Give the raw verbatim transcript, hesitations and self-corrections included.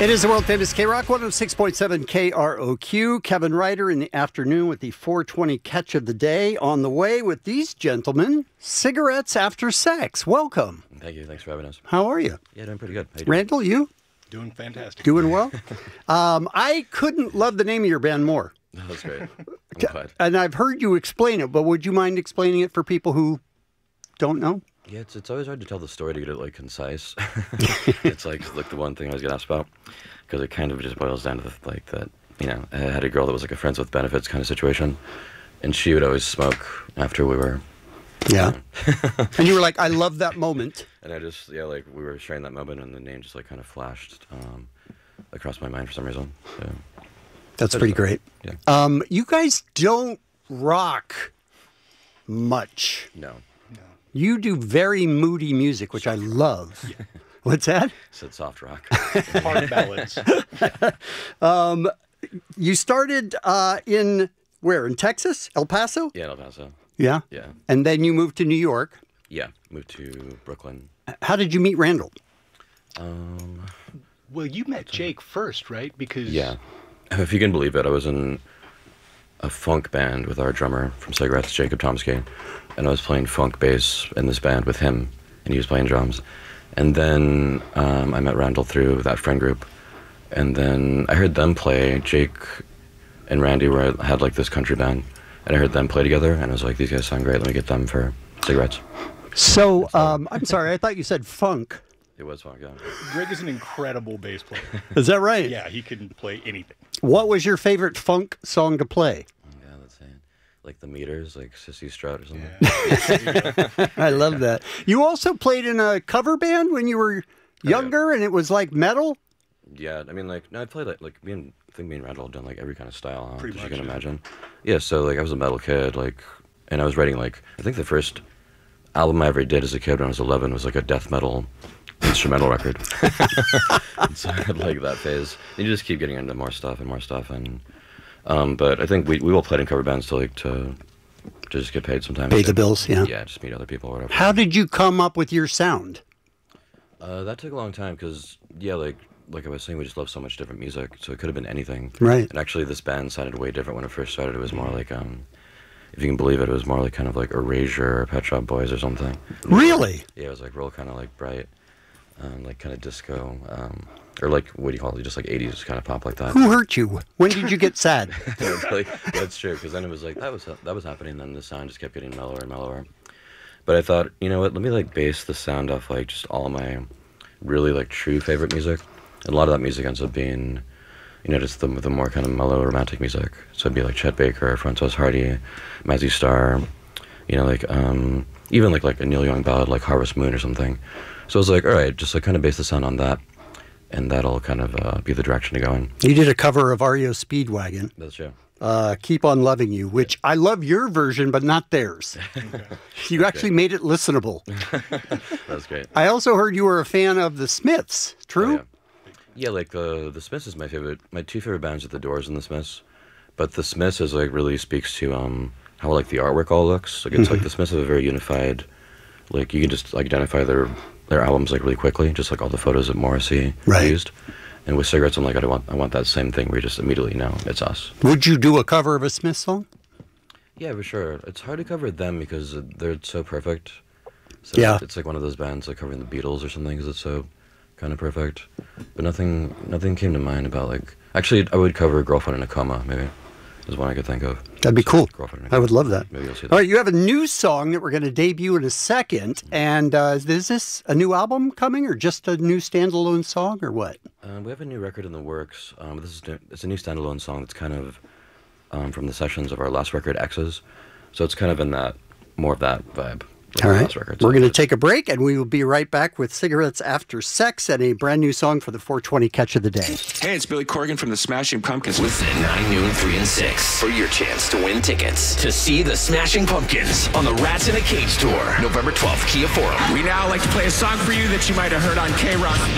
It is the world-famous K-Rock, one oh six point seven K R O Q. Kevin Ryder in the afternoon with the four twenty catch of the day. On the way with these gentlemen, Cigarettes After Sex. Welcome. Thank you. Thanks for having us. How are you? Yeah, doing pretty good. How you doing? Randall, you? Doing fantastic. Doing well? um, I couldn't love the name of your band more. That's great. I'm glad. And I've heard you explain it, but would you mind explaining it for people who don't know? Yeah, it's it's always hard to tell the story to get it like concise. It's like like the one thing I was gonna ask about, because it kind of just boils down to the, like that. You know, I had a girl that was like a friends with benefits kind of situation, and she would always smoke after we were. Yeah. And you were like, I love that moment. And I just yeah, like we were sharing that moment, and the name just like kind of flashed um, across my mind for some reason. So, That's pretty great. Yeah. Um, you guys don't rock much. No. You do very moody music, which I love. Yeah. What's that? Said soft rock. Hard ballads. um, you started uh, in where? In Texas? El Paso? Yeah, in El Paso. Yeah? Yeah. And then you moved to New York. Yeah, moved to Brooklyn. How did you meet Randall? Um, Well, you met Jake first, right? Because yeah. If you can believe it, I was in a funk band with our drummer from Cigarettes, Jacob Tomsky, and I was playing funk bass in this band with him, and he was playing drums. And then um, I met Randall through that friend group, and then I heard them play. Jake and Randy were had like this country band, and I heard them play together, and I was like, these guys sound great. Let me get them for Cigarettes. So, um, I'm sorry, I thought you said funk. It was funk, yeah. Greg is an incredible bass player. Is that right? Yeah, he can play anything. What was your favorite funk song to play? Yeah, let's say like the Meters, like Sissy Strut or something. Yeah. I love that. You also played in a cover band when you were younger, and it was like metal? Yeah, I mean, like, no, I played like, like me and I think me and Randall have done like every kind of style, huh, Pretty as you much, can yeah. imagine. Yeah, so like I was a metal kid, like, and I was writing like I think the first album I ever did as a kid when I was eleven was like a death metal instrumental record. And so I had like that phase. And you just keep getting into more stuff and more stuff, and um, but I think we we all played in cover bands to like to to just get paid sometimes. Pay the bills, yeah. Yeah, just meet other people or whatever. How did you come up with your sound? Uh, that took a long time because, yeah, like like I was saying, we just love so much different music, so it could have been anything. Right. And actually, this band sounded way different when it first started. It was more like, um, if you can believe it, it was more like kind of like Erasure or Pet Shop Boys or something. Really? Yeah, it was like real kind of like bright, um, like kind of disco, um, or like, what do you call it, just like eighties kind of pop like that. Who hurt you? When did you get sad? Yeah, like, that's true, because then it was like, that was that was happening, then the sound just kept getting mellower and mellower. But I thought, you know what, let me like base the sound off like just all my really like true favorite music. And a lot of that music ends up being, you know, just the, the more kind of mellow romantic music. So it'd be like Chet Baker, Francois Hardy, Mazzy Star, you know, like um, even like like a Neil Young ballad like Harvest Moon or something. So I was like, all right, just like kind of base the sound on that, and that'll kind of uh, be the direction to go in. You did a cover of R E O Speedwagon, That's true. uh, Keep On Loving You, which I love your version, but not theirs. You actually made it listenable. That's great. I also heard you were a fan of the Smiths. True? Oh, yeah. Yeah, like uh, the Smiths is my favorite. My two favorite bands are the Doors and the Smiths, but the Smiths is like really speaks to um how like the artwork all looks. Like it's Mm-hmm. like the Smiths have a very unified, like you can just like, identify their their albums like really quickly, just like all the photos that Morrissey Right. used. And with Cigarettes, I'm like, I want I want that same thing where you just immediately know it's us. Would you do a cover of a Smith song? Yeah, for sure. It's hard to cover them because they're so perfect. So Yeah. it's like one of those bands like covering the Beatles or something because it's so kind of perfect. But nothing nothing came to mind about like... Actually, I would cover Girlfriend in a Coma, maybe. Is one I could think of. That'd be So, cool. Girlfriend in a I would love that. Maybe you'll see that. All right, you have a new song that we're going to debut in a second. And uh, is this a new album coming or just a new standalone song or what? Uh, we have a new record in the works. Um, this is new, it's a new standalone song that's kind of um, from the sessions of our last record, X's. So it's kind of in that, more of that vibe. like All our right. last record. We're So going to it's- take a break, and we will be right back with Cigarettes After Sex and a brand new song for the four twenty catch of the day. Hey, it's Billy Corgan from the Smashing Pumpkins. Listen nine, noon, three, and six for your chance to win tickets to see the Smashing Pumpkins on the Rats in a Cage tour, November twelfth, Kia Forum. We now like to play a song for you that you might have heard on K-Rock.